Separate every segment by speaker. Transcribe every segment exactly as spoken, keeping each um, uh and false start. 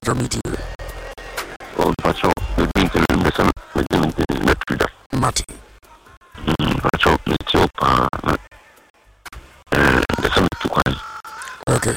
Speaker 1: Jamiti.
Speaker 2: Oh, Pacho, the Binton and the Sun, the Dimity, the Trida.
Speaker 1: Mati.
Speaker 2: Pacho, the Chopa, the Sun to Quine.
Speaker 1: Okay.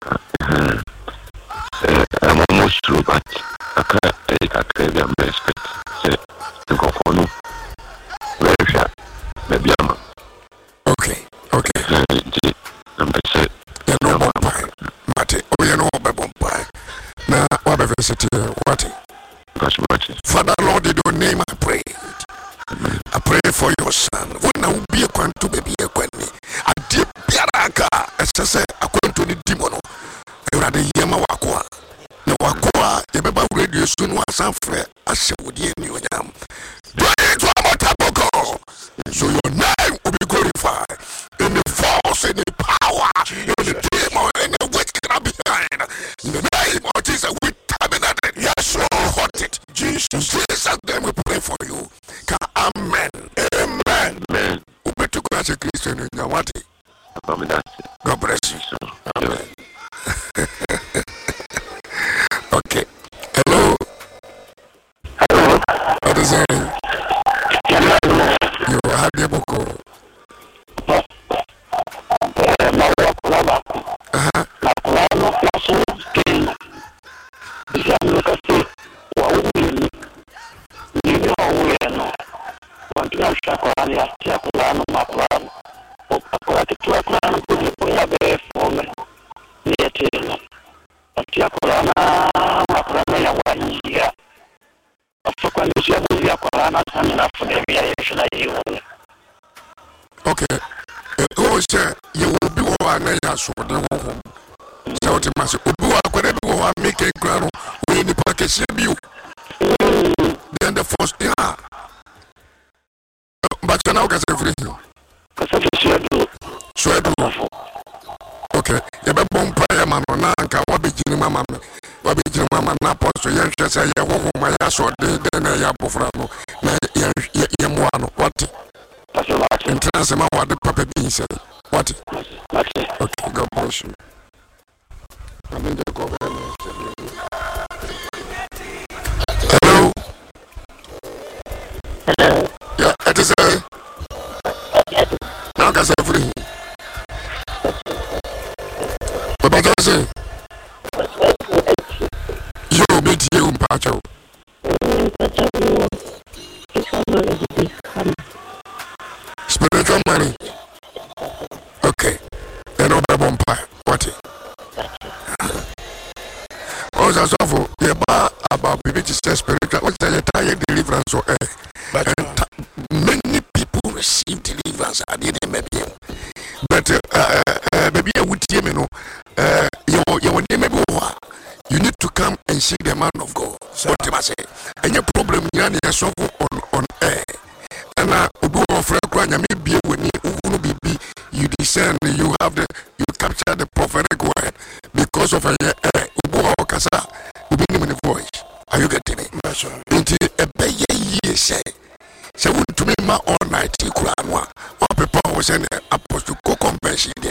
Speaker 2: I'm almost true, but I can't take a crazy respect. Say, to go for no. Very sharp. Maybe I'm.
Speaker 1: Okay. Okay.
Speaker 2: I'm say,
Speaker 1: you know, Bompire. Mati, oh, you know, Bompire. Now, what have I said to you? What? Father, Lord, in your name I pray. I pray for your son. When I will be a quan to baby a quenny. I did Piaraga, as I say, I went to the demono. You are the Yama Wakwa. No Wakwa, the Baba radio soon was unfair. I said, would you know them? Pray to our Taboko. So your name will be glorified in the force and the power, in the demon and the witchcraft behind. In the name of Jesus, we terminate. Yes, Lord, it. Jesus, Jesus, then we pray for you. Amen. Amen. Amen. We pray to God as a Christian in Yawati. God bless you. Amen. Okay. Hello. Hello. What is it? You are the Boko. Uh-huh. Okay. Oh, sir, you will be one so the home. So to mass, who are going to make a crown when the package you. Then the first year. But you now get everything. So I do. Okay. You better bomb prayer, man. Nanka, what be Jimmy Mamma? What be Jimmy Mamma? Napo, so you just say, you won't my ass or then I have Bofrano. Yamuano, what? And transfer what the Papa being said. What? Okay, God bless you. I'm in the government. Hello. Hello. Yeah, it is a. Now, because everything. But I just say, you meet you in Pacho. Spiritual money. Okay. Then over Bompire. What? Oh, that's awful. Yeah, about people to say spiritual. What's the entire deliverance or eh? But many people receive deliverance. I didn't maybe. But uh, uh, maybe I would hear me no. Uh, you you maybe you need to come and see the man of God. What I say? And your problem you are solve on on air. And I go for a crime. Maybe when you be you discern, you have the you capture the prophetic word because of a uh, kasa ubini voice. Are you getting it? Into a bay ye say. So to me my all night you could one people was an